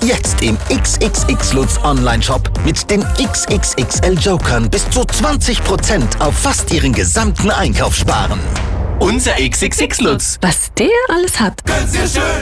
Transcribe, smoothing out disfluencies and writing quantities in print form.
Jetzt im XXX Lutz Online-Shop mit den XXXL Jokern bis zu 20% auf fast Ihren gesamten Einkauf sparen. Unser XXX Lutz. Was der alles hat. Ganz sehr schön.